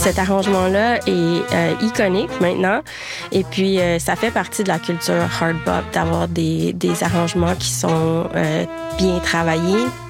cet arrangement-là est iconique maintenant. Et puis, ça fait partie de la culture hard bop d'avoir des arrangements qui sont bien travaillés,